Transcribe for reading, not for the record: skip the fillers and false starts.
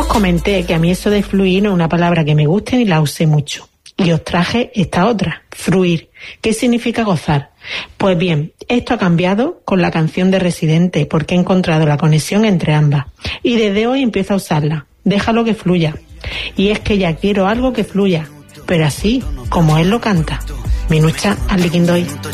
Ya os comenté que a mí eso de fluir no es una palabra que me guste ni la use mucho. Y os traje esta otra, fruir. ¿Qué significa gozar? Pues bien, esto ha cambiado con la canción de Residente porque he encontrado la conexión entre ambas. Y desde hoy empiezo a usarla. Déjalo que fluya. Y es que ya quiero algo que fluya, pero así como él lo canta. Minucha al liquindoy.